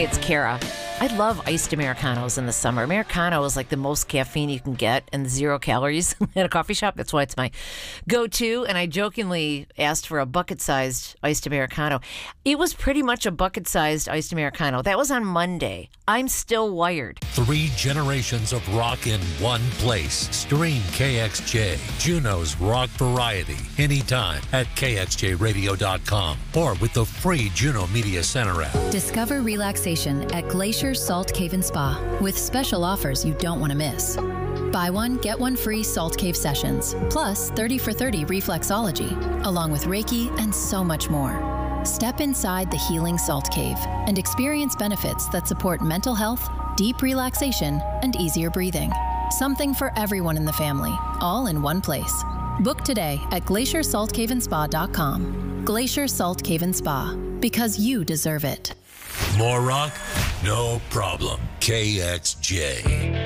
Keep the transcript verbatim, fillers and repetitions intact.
Hey, it's Kara. I love iced Americanos in the summer. Americano is like the most caffeine you can get and zero calories at a coffee shop. That's why it's my go-to. And I jokingly asked for a bucket-sized iced Americano. It was pretty much a bucket-sized iced Americano. That was on Monday. I'm still wired. Three generations of rock in one place. Stream K X J, Juneau's rock variety, anytime at K X J radio dot com or with the free Juneau Media Center app. Discover relaxation at Glacier Salt Cave and Spa with special offers you don't want to miss. Buy one, get one free Salt Cave sessions, plus thirty for thirty reflexology, along with Reiki and so much more. Step inside the healing Salt Cave and experience benefits that support mental health, deep relaxation, and easier breathing. Something for everyone in the family, all in one place. Book today at glacier salt cave and spa dot com. Glacier Salt Cave and Spa, because you deserve it. More rock? No problem. K X J.